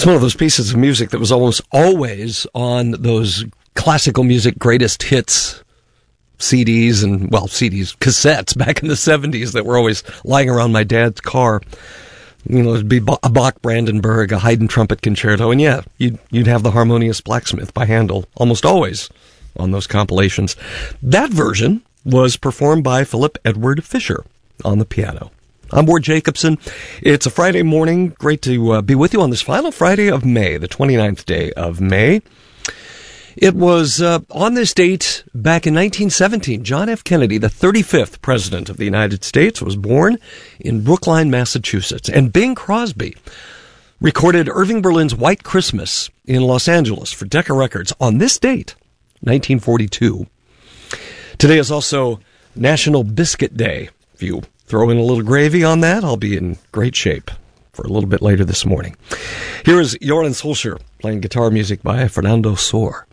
It's one of those pieces of music that was almost always on those classical music greatest hits CDs and, CDs, cassettes back in the 70s that were always lying around my dad's car. You know, it'd be a Bach Brandenburg, a Haydn trumpet concerto, and you'd have the Harmonious Blacksmith by Handel almost always on those compilations. That version was performed by Philip Edward Fisher on the piano. I'm Ward Jacobson. It's a Friday morning. Great to be with you on this final Friday of May, the 29th day of May. It was on this date back in 1917, John F. Kennedy, the 35th President of the United States, was born in Brookline, Massachusetts. And Bing Crosby recorded Irving Berlin's White Christmas in Los Angeles for Decca Records on this date, 1942. Today is also National Biscuit Day. If you throw in a little gravy on that, I'll be in great shape for a little bit later this morning. Here is Joran Solskjaer playing guitar music by Fernando Sor.